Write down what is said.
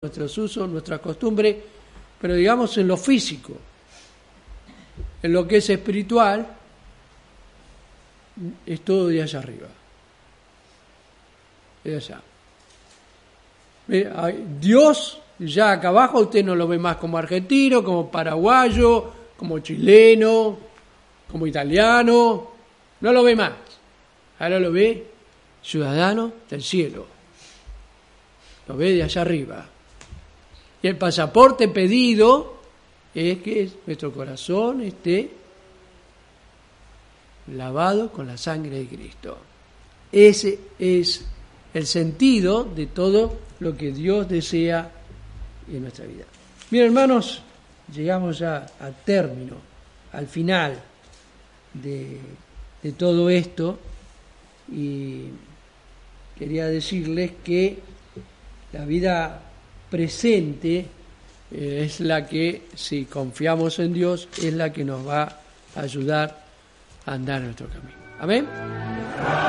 nuestros usos, nuestras costumbres, pero digamos en lo físico, en lo que es espiritual, es todo de allá arriba, de allá. Dios, ya acá abajo, usted no lo ve más como argentino, como paraguayo, como chileno, como italiano, no lo ve más. Ahora lo ve ciudadano del cielo, lo ve de allá arriba. Y el pasaporte pedido es que nuestro corazón esté lavado con la sangre de Cristo. Ese es el sentido de todo lo que Dios desea en nuestra vida. Bien, hermanos, llegamos ya al término, al final de todo esto, y quería decirles que la vida presente es la que, si confiamos en Dios, es la que nos va a ayudar a andar en nuestro camino. Amén.